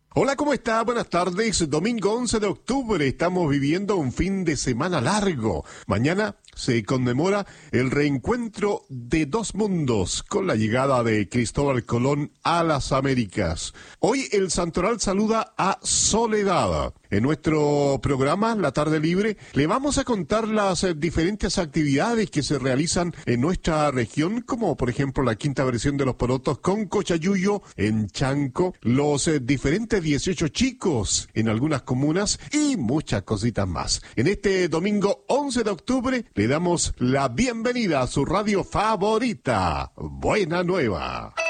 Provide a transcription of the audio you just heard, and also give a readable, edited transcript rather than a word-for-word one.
Hola, ¿cómo está? Buenas tardes. Domingo 11 de octubre. Estamos viviendo un fin de semana largo. Mañana se conmemora el reencuentro de dos mundos con la llegada de Cristóbal Colón a las Américas. Hoy el santoral saluda a Soledad. En nuestro programa, La Tarde Libre, le vamos a contar las diferentes actividades que se realizan en nuestra región, como por ejemplo la quinta versión de los porotos con Cochayuyo en Chanco, los diferentes 18 chicos en algunas comunas y muchas cositas más. En este domingo 11 de octubre le damos la bienvenida a su radio favorita, Buena Nueva.